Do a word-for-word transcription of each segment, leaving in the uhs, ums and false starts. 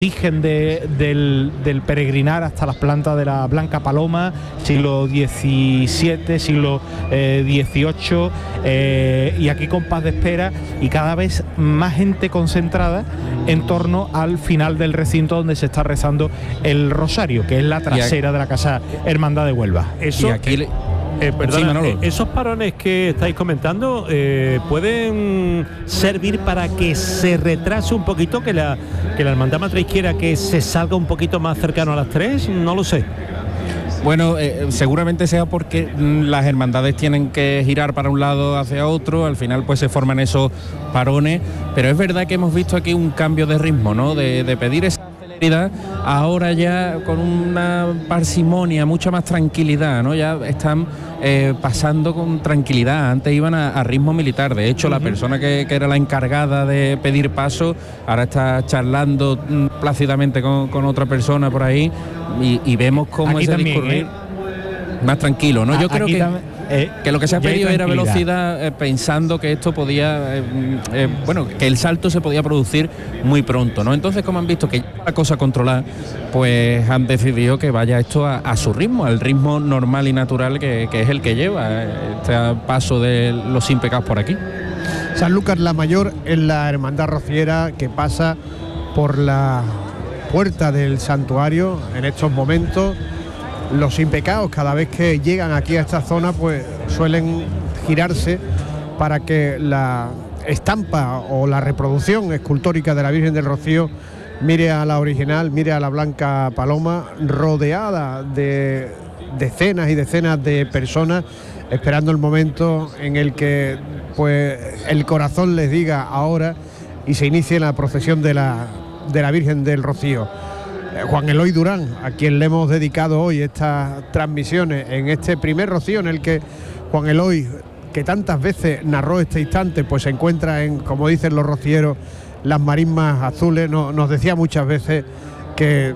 origen de, del, del peregrinar hasta las plantas de la Blanca Paloma, siglo diecisiete, siglo eh, dieciocho, eh, y aquí compás de espera y cada vez más gente concentrada en torno al final del recinto donde se está rezando el rosario, que es la trasera aquí, de la Casa Hermandad de Huelva. Eso, y aquí... Eh, perdona, sí, esos parones que estáis comentando eh, pueden servir para que se retrase un poquito, que la que la hermandad matriz quiera que se salga un poquito más cercano a las tres, no lo sé. Bueno, eh, seguramente sea porque mm, las hermandades tienen que girar para un lado hacia otro, al final pues se forman esos parones, pero es verdad que hemos visto aquí un cambio de ritmo, ¿no? De, de pedir esa celeridad, ahora ya con una parsimonia, mucha más tranquilidad, ¿no? Ya están eh, pasando con tranquilidad, antes iban a, a ritmo militar, de hecho uh-huh. la persona que, que era la encargada de pedir paso, ahora está charlando mm, plácidamente con, con otra persona por ahí, y, y vemos cómo aquí ese también, discurrir ¿eh? más tranquilo, ¿no? Yo a, creo que... Eh, que lo que se ha pedido era velocidad, eh, pensando que esto podía, eh, eh, bueno, que el salto se podía producir muy pronto, ¿no? Entonces, como han visto que ya la cosa controlada, pues han decidido que vaya esto a, a su ritmo, al ritmo normal y natural que, que es el que lleva este paso de los sin pecados por aquí. Sanlúcar la Mayor es la hermandad rociera que pasa por la puerta del santuario en estos momentos. Los sin pecados, cada vez que llegan aquí a esta zona, pues suelen girarse para que la estampa o la reproducción escultórica de la Virgen del Rocío mire a la original, mire a la Blanca Paloma, rodeada de decenas y decenas de personas, esperando el momento en el que pues el corazón les diga ahora y se inicie la procesión de la, de la Virgen del Rocío. Juan Eloy Durán, a quien le hemos dedicado hoy estas transmisiones en este primer rocío en el que Juan Eloy, que tantas veces narró este instante, pues se encuentra en, como dicen los rocieros, las marismas azules. No, nos decía muchas veces que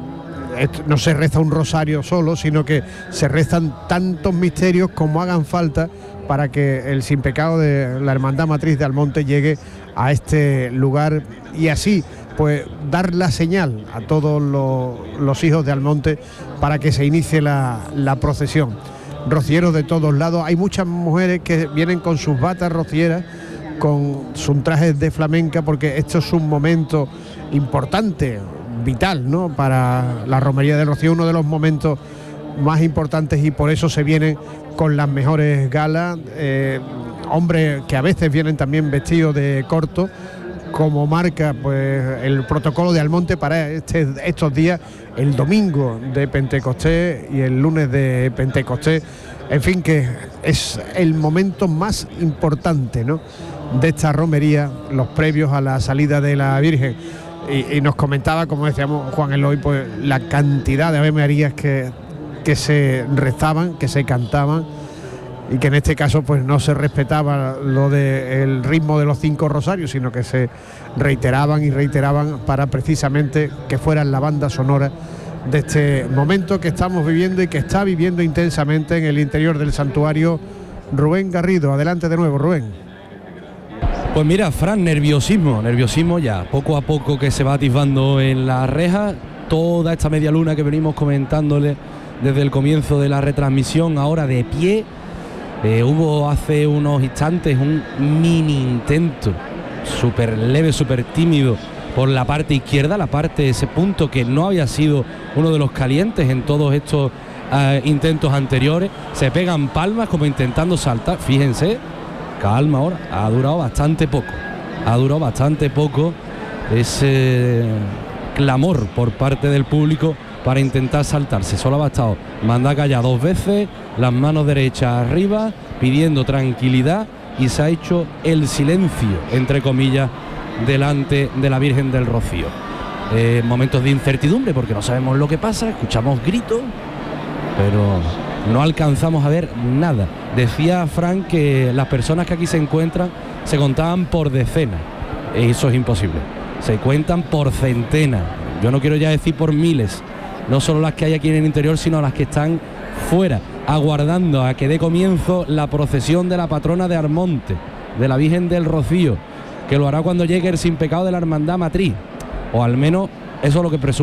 no se reza un rosario solo, sino que se rezan tantos misterios como hagan falta para que el sin pecado de la Hermandad Matriz de Almonte llegue a este lugar y así pues dar la señal a todos los, los hijos de Almonte para que se inicie la, la procesión. Rocieros de todos lados, hay muchas mujeres que vienen con sus batas rocieras, con sus trajes de flamenca, porque esto es un momento importante, vital, ¿no?, para la romería del Rocío, uno de los momentos más importantes, y por eso se vienen con las mejores galas, eh, hombres que a veces vienen también vestidos de corto, como marca pues el protocolo de Almonte para este, estos días, el domingo de Pentecostés y el lunes de Pentecostés. En fin, que es el momento más importante, ¿no?, de esta romería, los previos a la salida de la Virgen. Y, y nos comentaba, como decíamos Juan Eloy, pues la cantidad de Ave Marías que, que se rezaban, que se cantaban, y que en este caso pues no se respetaba lo del ritmo de los cinco rosarios, sino que se reiteraban y reiteraban para precisamente que fueran la banda sonora de este momento que estamos viviendo y que está viviendo intensamente en el interior del santuario. Rubén Garrido, adelante de nuevo, Rubén. Pues mira, Fran, nerviosismo, nerviosismo ya, poco a poco que se va atisbando en la reja, toda esta media luna que venimos comentándole desde el comienzo de la retransmisión, ahora de pie. Eh, hubo hace unos instantes un mini intento súper leve, súper tímido por la parte izquierda, la parte, ese punto que no había sido uno de los calientes en todos estos uh, intentos anteriores. Se pegan palmas como intentando saltar, fíjense, calma ahora, ha durado bastante poco, ha durado bastante poco ese clamor por parte del público para intentar saltarse. Solo ha bastado mandar callar dos veces, las manos derechas arriba, pidiendo tranquilidad, y se ha hecho el silencio, entre comillas, delante de la Virgen del Rocío. Eh, momentos de incertidumbre porque no sabemos lo que pasa, escuchamos gritos, pero no alcanzamos a ver nada. Decía Frank que las personas que aquí se encuentran se contaban por decenas. Eso es imposible. Se cuentan por centenas. Yo no quiero ya decir por miles. No solo las que hay aquí en el interior, sino las que están fuera, aguardando a que dé comienzo la procesión de la patrona de Almonte, de la Virgen del Rocío, que lo hará cuando llegue el sin pecado de la Hermandad Matriz, o al menos Eso es lo que presume